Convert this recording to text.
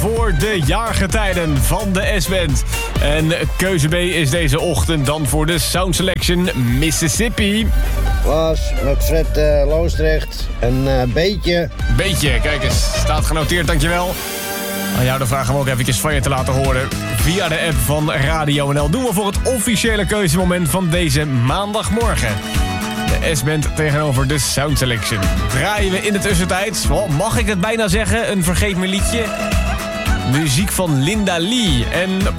voor de jaargetijden van de S-band. En keuze B is deze ochtend dan voor de Sound Selection Mississippi. Was met Fred Loosdrecht een beetje. Beetje, kijk eens. Staat genoteerd, dankjewel. Aan jou de vraag om ook eventjes van je te laten horen via de app van Radio NL. Doen we voor het officiële keuzemoment van deze maandagmorgen. De S-band tegenover de Sound Selection. Draaien we in de tussentijd, mag ik het bijna zeggen, een vergeet me liedje. Muziek van Linda Lee en